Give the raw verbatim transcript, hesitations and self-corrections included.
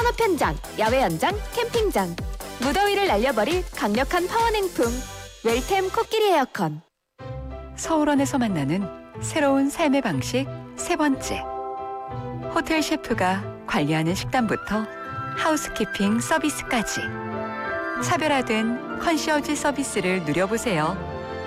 산업 현장, 야외 현장, 캠핑장. 무더위를 날려버릴 강력한 파워 냉풍. 웰템 코끼리 에어컨. 서울원에서 만나는 새로운 삶의 방식 세 번째. 호텔 셰프가 관리하는 식단부터 하우스키핑 서비스까지 차별화된 컨시어지 서비스를 누려보세요.